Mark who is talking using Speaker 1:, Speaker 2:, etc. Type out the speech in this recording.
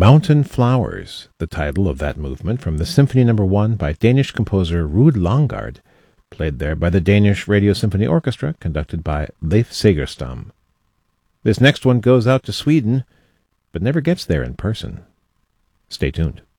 Speaker 1: Mountain Flowers, the title of that movement from the Symphony No. 1 by Danish composer Ruud Langgaard, played there by the Danish Radio Symphony Orchestra, conducted by Leif Segerstam. This next one goes out to Sweden, but never gets there in person. Stay tuned.